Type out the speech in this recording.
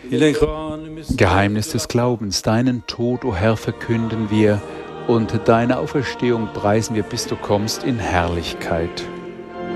Geheimnis des Glaubens, deinen Tod, o Herr, verkünden wir und deine Auferstehung preisen wir, bis du kommst in Herrlichkeit.